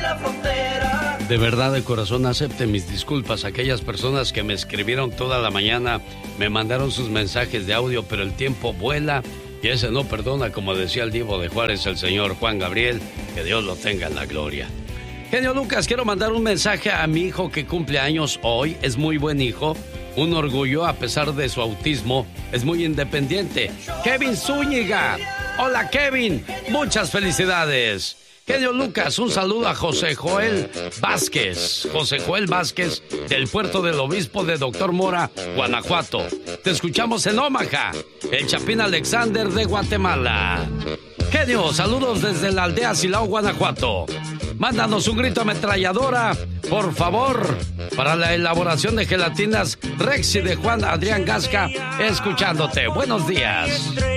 De verdad, de corazón, acepte mis disculpas a aquellas personas que me escribieron toda la mañana, me mandaron sus mensajes de audio, pero el tiempo vuela y ese no perdona, como decía el divo de Juárez, el señor Juan Gabriel, que Dios lo tenga en la gloria. Genio Lucas, quiero mandar un mensaje a mi hijo que cumple años hoy, es muy buen hijo, un orgullo a pesar de su autismo, es muy independiente. Kevin Zúñiga, hola Kevin, muchas felicidades. Genio Lucas, un saludo a José Joel Vázquez. José Joel Vázquez, del Puerto del Obispo de Doctor Mora, Guanajuato. Te escuchamos en Omaha. El Chapín Alexander de Guatemala. Genio, saludos desde la aldea Silao, Guanajuato. Mándanos un grito ametralladora, por favor, para la elaboración de gelatinas Rexy de Juan Adrián Gasca, escuchándote. Buenos días.